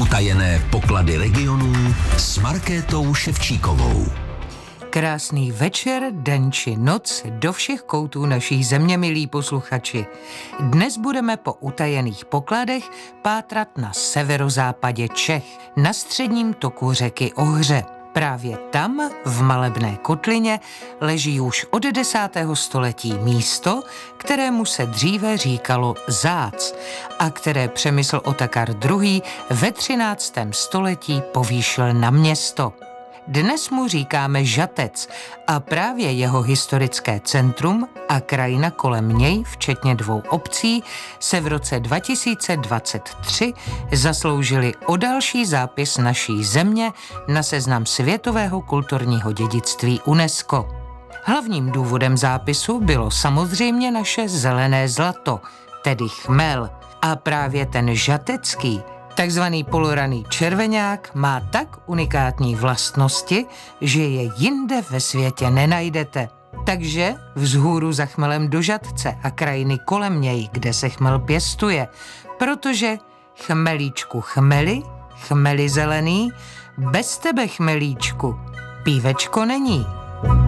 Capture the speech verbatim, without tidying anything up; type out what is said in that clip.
Utajené poklady regionů s Markétou Ševčíkovou. Krásný večer, den či noc do všech koutů naší země, milí posluchači. Dnes budeme po utajených pokladech pátrat na severozápadě Čech, na středním toku řeky Ohře. Právě tam, v Malebné kotlině, leží už od desátého století místo, kterému se dříve říkalo Zác a které Přemysl Otakar druhý. ve třináctém století povýšil na město. Dnes mu říkáme Žatec a právě jeho historické centrum a krajina kolem něj, včetně dvou obcí, se v roce dva tisíce dvacet tři zasloužili o další zápis naší země na seznam světového kulturního dědictví UNESCO. Hlavním důvodem zápisu bylo samozřejmě naše zelené zlato, tedy chmel. A právě ten žatecký, takzvaný poloraný červeňák, má tak unikátní vlastnosti, že je jinde ve světě nenajdete. Takže vzhůru za chmelem do Žatce a krajiny kolem něj, kde se chmel pěstuje, protože chmelíčku chmeli, chmeli zelený, bez tebe chmelíčku, pívečko není.